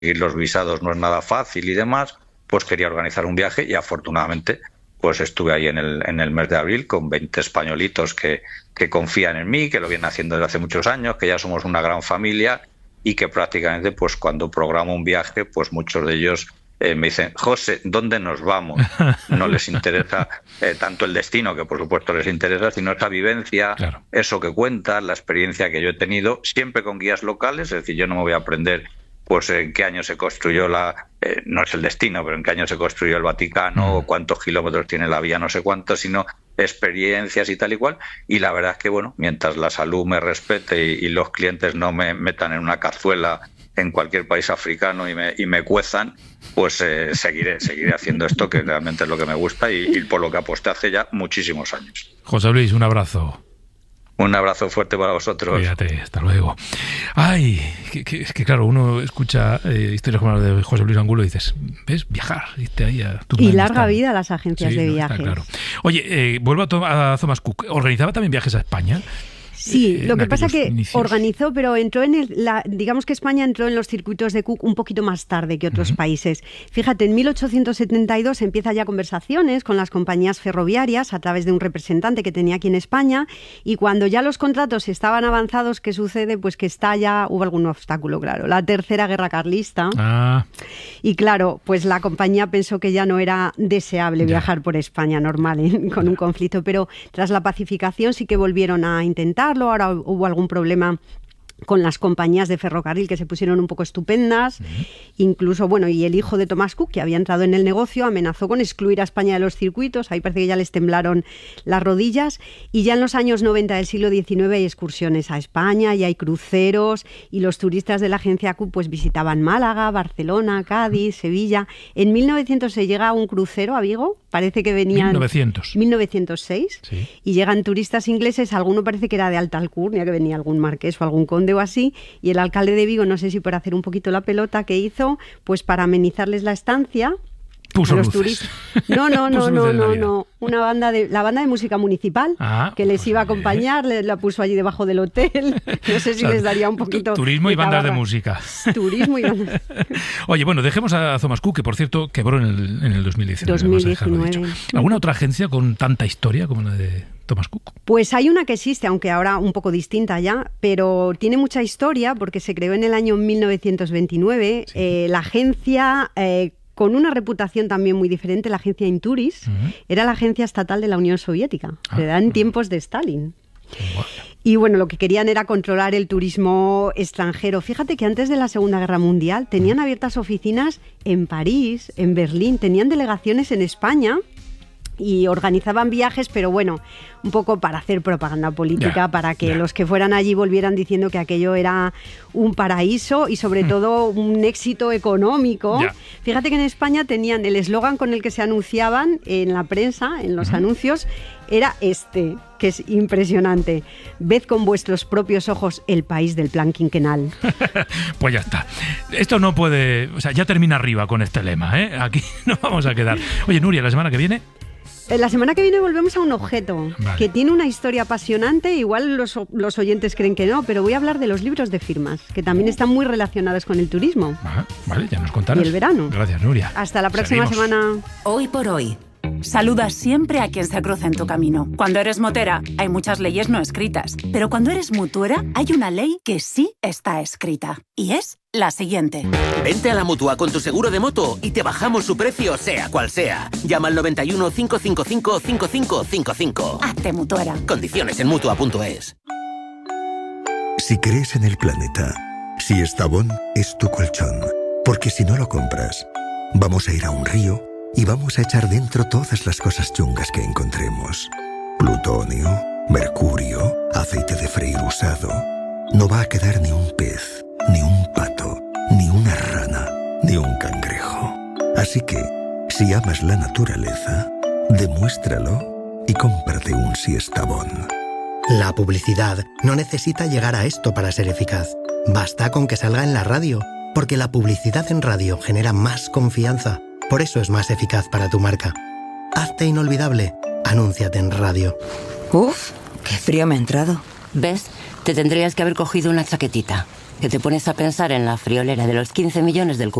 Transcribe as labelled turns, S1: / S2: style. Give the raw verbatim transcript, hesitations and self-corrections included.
S1: los visados no es nada fácil y demás, pues quería organizar un viaje y afortunadamente pues estuve ahí en el, en el mes de abril con veinte españolitos que, que confían en mí, que lo vienen haciendo desde hace muchos años, que ya somos una gran familia y que prácticamente pues cuando programo un viaje, pues muchos de ellos eh, me dicen, José, ¿dónde nos vamos? No les interesa eh, tanto el destino, que por supuesto les interesa, sino esa vivencia, claro. Eso que cuentas, la experiencia que yo he tenido, siempre con guías locales, es decir, yo no me voy a aprender pues en qué año se construyó la, eh, no es el destino, pero en qué año se construyó el Vaticano, mm. o cuántos kilómetros tiene la vía, no sé cuántos, sino experiencias y tal y cual. Y la verdad es que, bueno, mientras la salud me respete y, y los clientes no me metan en una cazuela en cualquier país africano y me, y me cuezan, pues eh, seguiré, seguiré haciendo esto, que realmente es lo que me gusta y, y por lo que aposté hace ya muchísimos años.
S2: José Luis, un abrazo.
S1: Un abrazo fuerte para vosotros.
S2: Cuídate, hasta luego. Ay, que, que, es que claro, uno escucha eh, historias como la de José Luis Angulo y dices, ¿ves? Viajar, irte ahí a tu
S3: Y larga vida a las agencias
S2: sí,
S3: de
S2: no,
S3: viajes.
S2: Está claro. Oye, eh, vuelvo a, to- a Thomas Cook. ¿Organizaba también viajes a España?
S3: Sí,
S2: eh,
S3: lo que pasa que
S2: inicios.
S3: organizó, pero entró en el, la, digamos que España entró en los circuitos de Cook un poquito más tarde que otros uh-huh. países. Fíjate, en mil ochocientos setenta y dos empieza ya conversaciones con las compañías ferroviarias a través de un representante que tenía aquí en España, y cuando ya los contratos estaban avanzados, ¿qué sucede? Pues que estalla, hubo algún obstáculo, claro, la tercera guerra carlista.
S2: Ah.
S3: Y claro, pues la compañía pensó que ya no era deseable
S2: ya.
S3: viajar por España normal, ¿eh? con ya. un conflicto, pero tras la pacificación sí que volvieron a intentar. Ahora hubo algún problema con las compañías de ferrocarril que se pusieron un poco estupendas, uh-huh. incluso, bueno, y el hijo de Thomas Cook, que había entrado en el negocio, amenazó con excluir a España de los circuitos. Ahí parece que ya les temblaron las rodillas, y ya en los años noventa del siglo diecinueve hay excursiones a España y hay cruceros, y los turistas de la agencia Cook pues visitaban Málaga, Barcelona, Cádiz, Sevilla. En mil novecientos se llega a un crucero a Vigo, parece que venían...
S2: mil novecientos.
S3: mil novecientos seis,
S2: sí.
S3: Y llegan turistas ingleses, alguno parece que era de alta alcurnia, que venía algún marqués o algún conde o así, y el alcalde de Vigo, no sé si por hacer un poquito la pelota, que hizo, pues para amenizarles la estancia,
S2: puso
S3: los
S2: luces.
S3: turistas. No, no, no,
S2: puso
S3: no, no, no. Una banda de la banda de música municipal
S2: ah,
S3: que les
S2: pues
S3: iba a acompañar, le, la puso allí debajo del hotel. No sé si o sea, les daría un poquito.
S2: Turismo
S3: de
S2: y bandas
S3: tabarra.
S2: de música.
S3: Turismo y bandas.
S2: Oye, bueno, dejemos a Thomas Cook, que por cierto quebró en el, en el dos mil diecinueve.
S3: dos mil diecinueve.
S2: ¿Alguna otra agencia con tanta historia como la de Thomas Cook?
S3: Pues hay una que existe, aunque ahora un poco distinta ya, pero tiene mucha historia porque se creó en el año mil novecientos veintinueve. Sí. Eh, la agencia... Eh, con una reputación también muy diferente, la agencia Inturis, uh-huh. era la agencia estatal de la Unión Soviética, ah, se da en uh-huh. tiempos de Stalin.
S2: Bueno.
S3: Y bueno, lo que querían era controlar el turismo extranjero. Fíjate que antes de la Segunda Guerra Mundial tenían abiertas oficinas en París, en Berlín, tenían delegaciones en España y organizaban viajes, pero bueno, un poco para hacer propaganda política, yeah, para que yeah. los que fueran allí volvieran diciendo que aquello era un paraíso y sobre mm. todo un éxito económico.
S2: Yeah.
S3: Fíjate que en España tenían el eslogan con el que se anunciaban en la prensa, en los mm. anuncios, era este, que es impresionante: ved con vuestros propios ojos el país del plan quinquenal.
S2: Pues ya está. Esto no puede... O sea, ya termina arriba con este lema, ¿eh? Aquí nos vamos a quedar. Oye, Nuria, ¿la semana que viene?
S3: La semana que viene volvemos a un objeto
S2: vale.
S3: que tiene una historia apasionante. Igual los, los oyentes creen que no, pero voy a hablar de los libros de firmas, que también están muy relacionados con el turismo.
S2: Ah, vale, ya nos contarás.
S3: Y el verano.
S2: Gracias, Nuria.
S3: Hasta la próxima
S2: Seguimos.
S3: semana.
S4: Hoy por hoy. Saluda siempre a quien se cruza en tu camino. Cuando eres motera, hay muchas leyes no escritas. Pero cuando eres mutuera, hay una ley que sí está escrita. Y es la siguiente.
S5: Vente a la Mutua con tu seguro de moto y te bajamos su precio, sea cual sea. Llama al noventa y uno, cinco cinco cinco, cinco cinco cinco cinco.
S4: Hazte mutuera.
S5: Condiciones en mutua punto es.
S6: Si crees en el planeta, si Estavón es tu colchón. Porque si no lo compras, vamos a ir a un río y vamos a echar dentro todas las cosas chungas que encontremos. Plutonio, mercurio, aceite de freír usado. No va a quedar ni un pez, ni un pato, ni una rana, ni un cangrejo. Así que, si amas la naturaleza, demuéstralo y cómprate un Siestabón.
S7: La publicidad no necesita llegar a esto para ser eficaz. Basta con que salga en la radio, porque la publicidad en radio genera más confianza. Por eso es más eficaz para tu marca. Hazte inolvidable. Anúnciate en radio.
S8: Uf, qué frío me ha entrado. ¿Ves? Te tendrías que haber cogido una chaquetita. que te pones a pensar en la friolera de los quince millones del